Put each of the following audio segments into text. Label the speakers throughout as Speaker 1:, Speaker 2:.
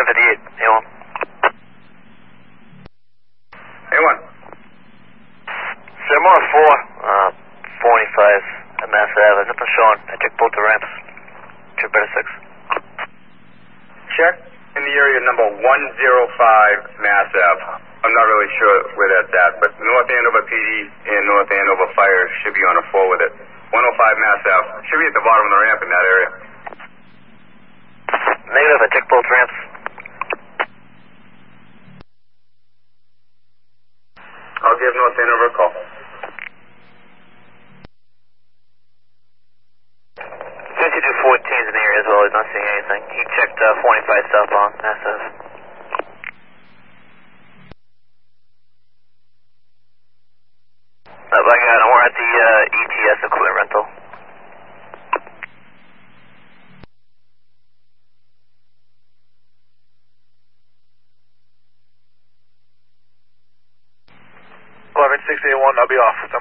Speaker 1: 758, A1.
Speaker 2: A1.
Speaker 1: Similar 4, 425 at Mass Ave. Nothing showing. I checked both the ramps. Trip better 6.
Speaker 2: Check in the area number 105 Mass Ave. I'm not really sure where that's at, but North Andover PD and North Andover Fire should be on a 4 with it. 105 Mass Ave. Should be at the bottom of the ramp in that area.
Speaker 1: Negative, I checked both ramps.
Speaker 2: I'll give North Andover a call.
Speaker 1: 5214 is in the area as well. He's not seeing anything. He checked 425 southbound, Mass Ave. I got him. We're at the ETS equipment rental.
Speaker 3: I'll be off with them.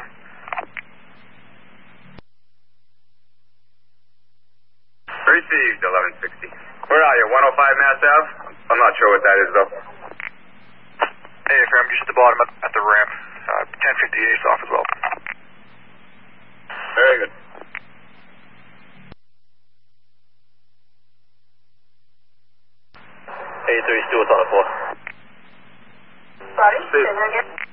Speaker 2: Received, 1160. Where are you, 105 Mass Ave? I'm not sure what that is, though.
Speaker 3: Hey, I'm just at the bottom at the ramp. 1058 off as well.
Speaker 2: Very good.
Speaker 1: A3 Stewart's on the 4.
Speaker 4: Sorry, say that again.